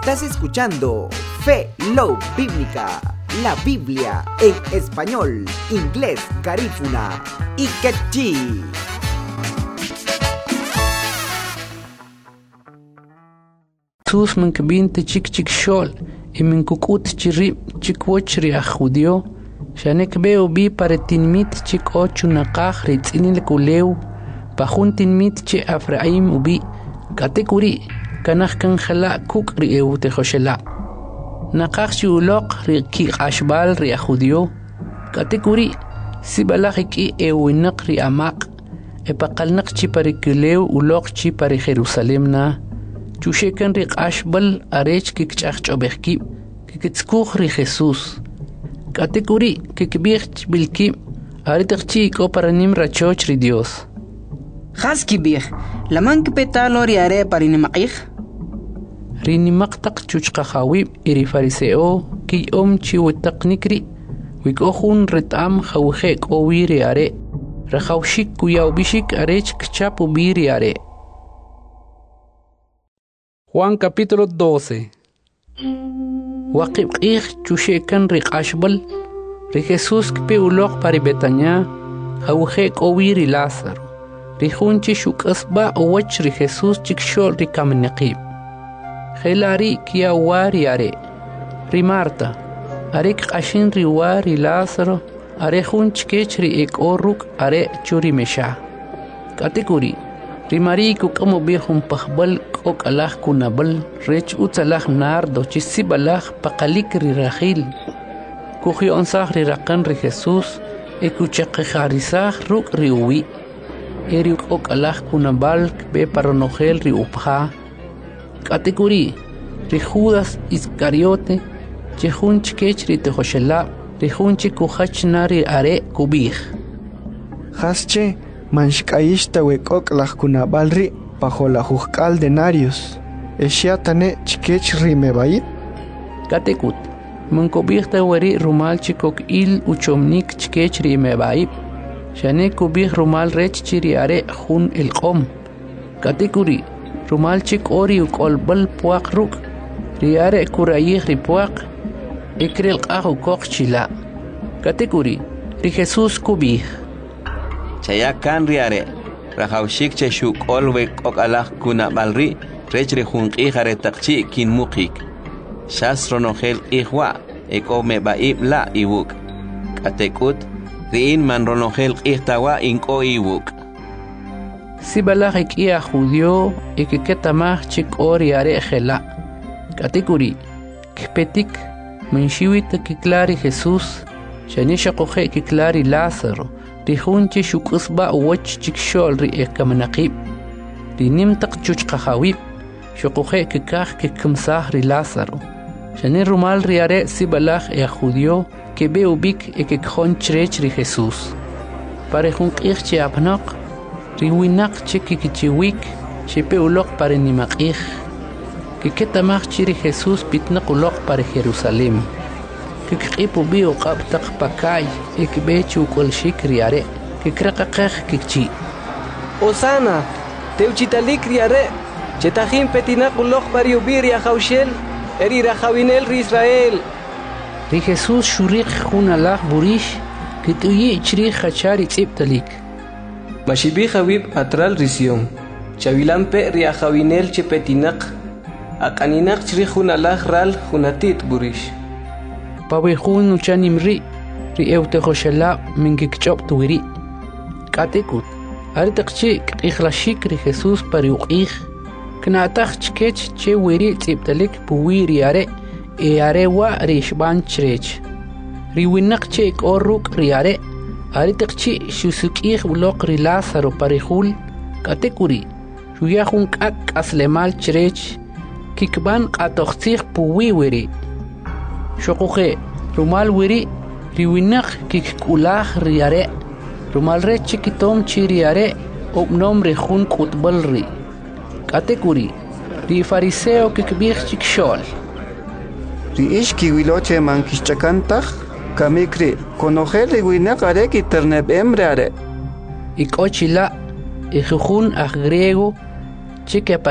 Estás escuchando Fe Love Bíblica, la Biblia en español, inglés, garífuna y quechí. Jesús من كبين تشيك شول من كوكوت تشري تشيك وشري أخوديو شانك بيو بي بارتين ميت تشيك أوتشو نقاخ ريتسيني لكوليو بخون تين ميت تشي أفرعيم وبي كاتيكوري كنخ كان خلا كوك ريئو تخوشلا نقاخ شيولوق ريكي قاشبال ري أخوديو كاتيكوري سيبالاخيكي ايو نق ري أماق إبقال نق تشي باريكوليو ولوق تشي باري خيروساليمنا Chushekan rik ashbal arech kikchach obehki kikitskuch ri Jesus katekuri kikbich bilki aritakchi ko paranim rachoch ri Dios Haski bir laman kpetalo ri are parinimaqih ri nimaqtaq chuchqa khawib iri fariseo ki chi wtaqnikri wikokhun ritam khawkhek o wiri are rakhawshik kuyaw bishik arech kchapu biri are Juan capítulo 12. Waqib chushekan rik ashbal ri Jesus kpe ulok pari Betania hawhe kowiri Lázaro ri hunchi shukasba owach ri Jesus chikshol ri kamnaqib khelari kia wari are ri Marta are qashin ri wari Lázaro are hunch kech ri ek oruk are churi mesha kategori Rimariku como bihum pahbal ok alah kunabal rech utsalah nardo chisibalah pakalik ri rahil kuhi onsah ri rakan ri Jesus ekuchaqharisah ruk ri uwi eri ok alah kunabal be paronogel ri upha kategori ri Judas Iscariote chehunch kech ri tehoshela ri hunchi kuhachnari are kubih Hasche Manshkaishta wekok kunabal bajo la juzcal denarios. Eshiatane chikech rimebaid. Katekut. Munkobihta weri rumal chikok il uchomnik chikech rimebaid. Shane kubih rumal rech chiriare hun el qom. Katekuri. Rumal chik ori ukolbal puak ruk. Riare kurayih ripuak. Ikril qahu kok chila. Katekuri. Ri Jesus kubih. Chayakan riare rahawshik cheshuk olwe kokalak kuna balri rechre hunqi hare taqchi kin muqik shasro nohel ihwa ekome baib la iwuk katekut rin man ronohel ihtawa inko iwuk sibalak ia judio ekiketamah chik oriare khela katekuri kpetik menshiwit kiklari Jesus shanisha qohe kiklari Lázaro Rihunchi shukasba wach chikshol ri ekamnaqib ri nimtaq chuchqa khawib shuquhe kikah kikamsah ri Lázaro shani rumal ri are sibalaj e judio que be ubik e que khonchrech ri Jesus pare junqih chi apnaq ri winaq chikichiwik chipe ulok pare nimaqih que ketamach chi ri Jesus pitnaq ulok pare Jerusalem kikqipu bio qabtaq pakay ikbechu kol shikriare kikraqaqah kikchi Osana teuchitalik riare chetahim petinaq ulok pario biria khawshel eri rahawinel ri Israel ri Jesus shuriq khunalah burish kituyi chri khachari tsiptalik mashibi khawib atral risión chavilampe ri ahawinel chepetinaq aqaninaq chri khunalah ral khunatit burish Pawehun uchanimri ri eutejoshela mingikchop tuwiri katekut aritaqchi qixlashik ri Jesus pariuqih knataq chkech che wiri tsiptalik puwiri are e are wa ri shban chrech ri winaq che koruk ri are aritaqchi shusukih uloq ri Lázaro parihul katekuri shuyahun kak aslemal chrech kikban qatoqtih puwiwiri Shokuhe, rumal wiri, riwinak kikulah riare, rumal re chikitom chiriare, obnom rejun kutbalri. Katekuri, ri fariseo kikbih chikshol. Ri ishki wiloche mankishchakantach, kamikri, konogel winak are kiterneb emre are. Ikochila, ijujun griego, chike